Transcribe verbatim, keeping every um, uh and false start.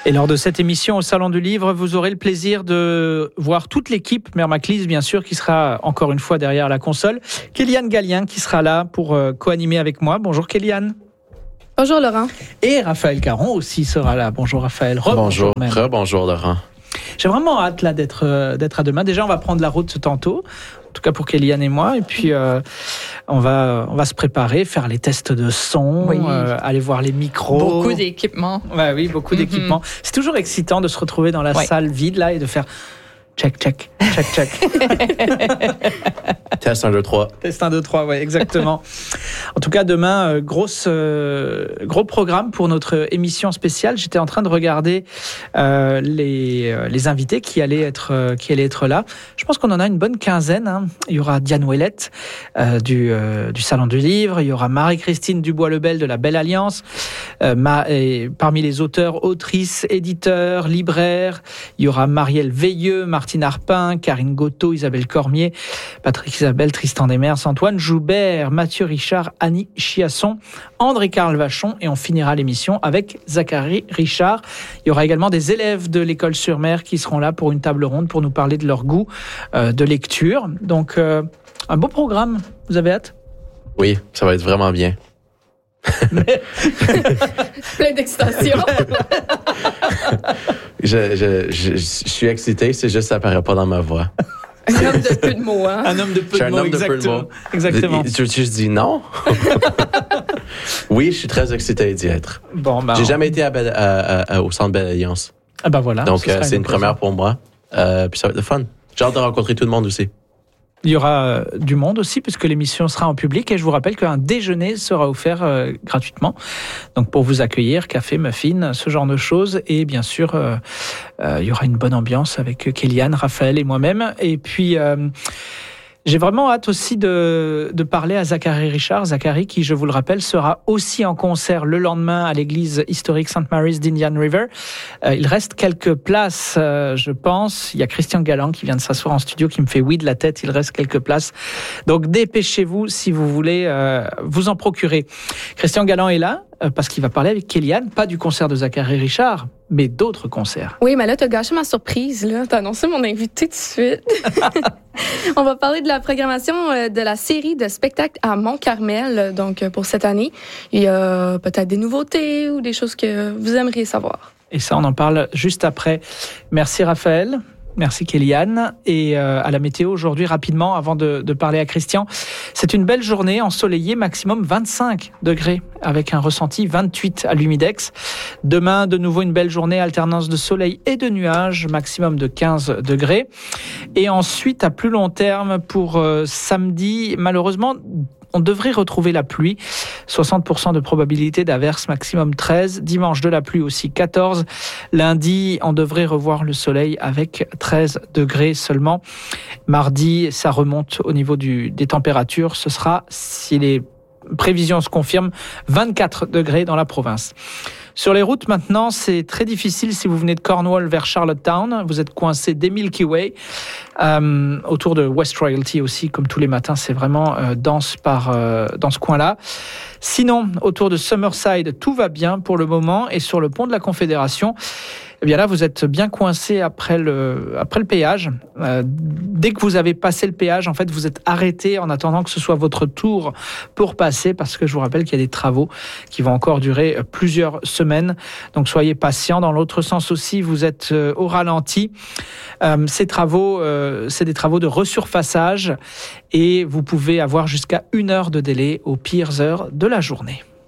Et lors de cette émission au Salon du Livre, vous aurez le plaisir de voir toute l'équipe, Mère Maclise bien sûr, qui sera encore une fois derrière la console. Kéliane Gallien qui sera là pour euh, co-animer avec moi. Bonjour Kéliane. Bonjour Laurent. Et Raphaël Caron aussi sera là. Bonjour Raphaël. Rebonjour. Rebonjour Laurent. J'ai vraiment hâte là d'être, euh, d'être à demain. Déjà, on va prendre la route tantôt. En tout cas pour Kéliane et moi. Et puis, euh, on, va, on va se préparer, faire les tests de son, oui. euh, aller voir les micros. Beaucoup d'équipements. Ouais, oui, beaucoup mm-hmm. d'équipements. C'est toujours excitant de se retrouver dans la ouais. salle vide là et de faire check, check, check, check. Test un, deux, trois. Test un, deux, trois, oui, exactement. En tout cas, demain, euh, grosse, euh, gros programme pour notre émission spéciale. J'étais en train de regarder euh, les, euh, les invités qui allaient, être, euh, qui allaient être là. Je pense qu'on en a une bonne quinzaine. Hein. Il y aura Diane Ouellette euh, du, euh, du Salon du Livre. Il y aura Marie-Christine Dubois-Lebel de la Belle Alliance. Euh, ma, et parmi les auteurs, autrices, éditeurs, libraires, il y aura Marielle Veilleux, Martine Arpin, Karine Gotteau, Isabelle Cormier, Patrick Isabelle, Tristan Demers, Antoine Joubert, Mathieu Richard, Annie Chiasson, André-Carl Vachon, et on finira l'émission avec Zachary Richard. Il y aura également des élèves de l'École sur Mer qui seront là pour une table ronde pour nous parler de leur goût euh, de lecture. Donc, euh, un beau programme. Vous avez hâte? Oui, ça va être vraiment bien. Mais... Plein d'excitation. je, je, je, je suis excité, c'est juste ça apparaît pas dans ma voix. Un homme de peu de mots, hein? Un homme de peu de mots, exactement. exactement. Tu veux que je dis non? Oui, je suis très excité d'y être. Bon, ben, J'ai on... jamais été à Belle, à, à, au Centre Belle Alliance. Ah ben voilà. Donc, euh, c'est une, une première pour moi. Euh, puis ça va être le fun. J'ai hâte de rencontrer tout le monde aussi. Il y aura euh, du monde aussi, puisque l'émission sera en public. Et je vous rappelle qu'un déjeuner sera offert euh, gratuitement. Donc, pour vous accueillir, café, muffins, ce genre de choses. Et bien sûr, euh, euh, il y aura une bonne ambiance avec Kéliane, Raphaël et moi-même. Et puis... Euh, J'ai vraiment hâte aussi de, de parler à Zachary Richard. Zachary, qui, je vous le rappelle, sera aussi en concert le lendemain à l'église historique Saint Mary's d'Indian River. Euh, il reste quelques places, euh, je pense. Il y a Christian Galland qui vient de s'asseoir en studio, qui me fait oui de la tête. Il reste quelques places. Donc, dépêchez-vous si vous voulez euh, vous en procurer. Christian Galland est là euh, parce qu'il va parler avec Kéliane, pas du concert de Zachary Richard, mais d'autres concerts. Oui, mais là, t'as gâché ma surprise, là. T'as annoncé mon invité tout de suite. On va parler de la programmation de la série de spectacles à Mont-Carmel, donc pour cette année. Il y a peut-être des nouveautés ou des choses que vous aimeriez savoir. Et ça, on en parle juste après. Merci Raphaël. Merci Kéliane. Et euh, à la météo aujourd'hui, rapidement, avant de, de parler à Christian. C'est une belle journée ensoleillée, maximum vingt-cinq degrés, avec un ressenti vingt-huit à l'Humidex. Demain, de nouveau une belle journée, alternance de soleil et de nuages, maximum de quinze degrés. Et ensuite, à plus long terme, pour euh, samedi, malheureusement... on devrait retrouver la pluie. soixante pour cent de probabilité d'averse, maximum treize. Dimanche, de la pluie aussi, quatorze. Lundi, on devrait revoir le soleil avec treize degrés seulement. Mardi, ça remonte au niveau du, des températures. Ce sera, si les prévisions se confirment, vingt-quatre degrés dans la province. Sur les routes, maintenant, c'est très difficile si vous venez de Cornwall vers Charlottetown. Vous êtes coincé des Milky Way. Euh, autour de West Royalty aussi, comme tous les matins, c'est vraiment euh, dense par, euh, dans ce coin-là. Sinon, autour de Summerside, tout va bien pour le moment. Et sur le pont de la Confédération, eh bien là, vous êtes bien coincé après le, après le péage. Euh, dès que vous avez passé le péage, en fait, vous êtes arrêté en attendant que ce soit votre tour pour passer, parce que je vous rappelle qu'il y a des travaux qui vont encore durer plusieurs semaines. Donc, soyez patients. Dans l'autre sens aussi, vous êtes euh, au ralenti. Euh, ces travaux, euh, c'est des travaux de resurfaçage et vous pouvez avoir jusqu'à une heure de délai aux pires heures de la journée.